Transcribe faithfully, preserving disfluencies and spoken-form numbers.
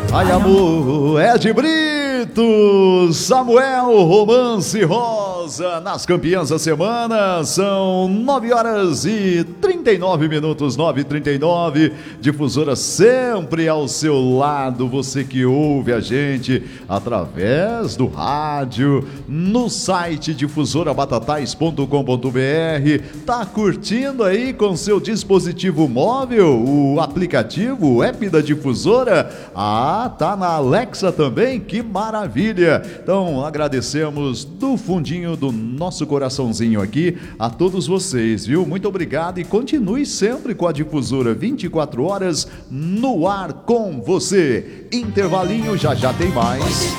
Ai, amor, é de Brito, Samuel, Romance Rosa, nas campeãs da semana, são nove horas e trinta e nove minutos, nove e trinta e nove, Difusora sempre ao seu lado, você que ouve a gente através do rádio, no site difusora batatais ponto com ponto br, tá curtindo aí com seu dispositivo móvel, o aplicativo, o app da Difusora? Ah, tá na Alexa também, que maravilha! Então agradecemos do fundinho do nosso coraçãozinho aqui a todos vocês, viu? Muito obrigado e continue sempre com a Difusora, vinte e quatro horas no ar com você. Intervalinho, já já tem mais.